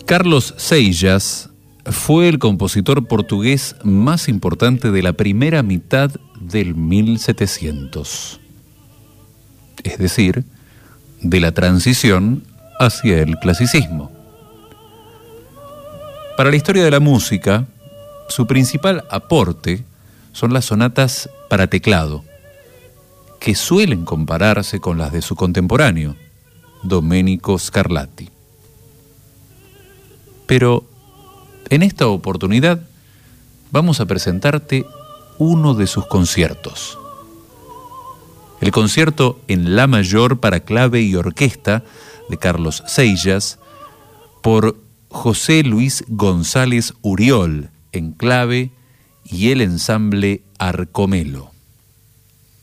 Carlos Seijas fue el compositor portugués más importante de la primera mitad del 1700, es decir, de la transición hacia el clasicismo. Para la historia de la música, su principal aporte son las sonatas para teclado, que suelen compararse con las de su contemporáneo, Domenico Scarlatti. Pero en esta oportunidad vamos a presentarte uno de sus conciertos. El concierto en La mayor para clave y orquesta de Carlos Seijas por José Luis González Uriol en clave y el ensamble Arcomelo.